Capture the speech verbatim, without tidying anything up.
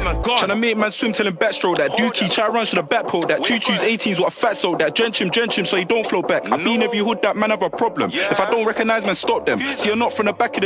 man gone. Tryna make man swim till him backstroke that. Dookie, try run to the back pole. That two twos, eighteens, what a fat soul. That drench him, drench him so he don't flow back. I been every hood that man have a problem. If I don't recognise man, stop them. See, you're not from the back of the